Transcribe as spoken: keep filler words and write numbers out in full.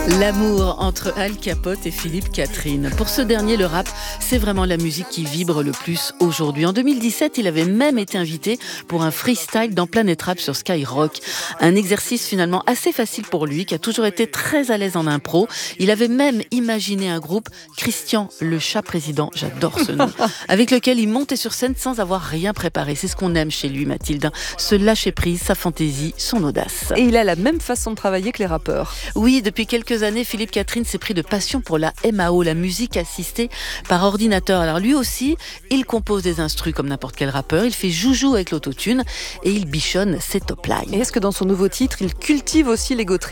L'amour entre Al Capote et Philippe Catherine. Pour ce dernier, le rap, c'est vraiment la musique qui vibre le plus aujourd'hui. En deux mille dix-sept, il avait même été invité pour un freestyle dans Planète Rap sur Skyrock. Un exercice finalement assez facile pour lui, qui a toujours été très à l'aise en impro. Il avait même imaginé un groupe, Christian le Chat Président, j'adore ce nom, avec lequel il montait sur scène sans avoir rien préparé. C'est ce qu'on aime chez lui, Mathilde. Se lâcher prise, sa fantaisie, son audace. Et il a la même façon de travailler que les rappeurs. Oui, depuis quelques années, Philippe Catherine s'est pris de passion pour la M A O, la musique assistée par ordinateur. Alors lui aussi, il compose des instrus comme n'importe quel rappeur, il fait joujou avec l'autotune et il bichonne ses top lines. Et est-ce que dans son nouveau titre, il cultive aussi l'ego trip ?